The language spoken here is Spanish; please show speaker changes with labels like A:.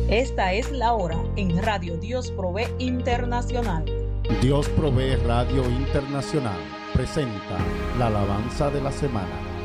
A: Esta es la hora en Radio Dios Provee Internacional.
B: Dios Provee Radio Internacional presenta la alabanza de la semana.